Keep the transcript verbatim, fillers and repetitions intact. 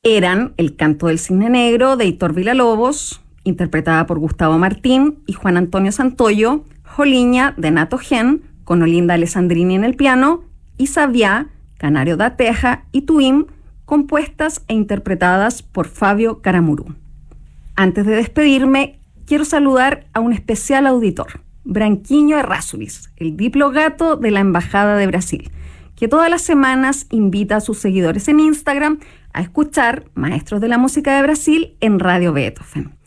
eran El canto del cisne negro de Heitor Villa-Lobos, interpretada por Gustavo Martín y Juan Antonio Santoyo, Joliña de Nato Gen, con Olinda Alessandrini en el piano, y Sabiá, Canario da Teja y Tuim, compuestas e interpretadas por Fabio Caramurú. Antes de despedirme, quiero saludar a un especial auditor, Branquiño Errázuriz, el diplogato de la Embajada de Brasil, que todas las semanas invita a sus seguidores en Instagram a escuchar Maestros de la Música de Brasil en Radio Beethoven.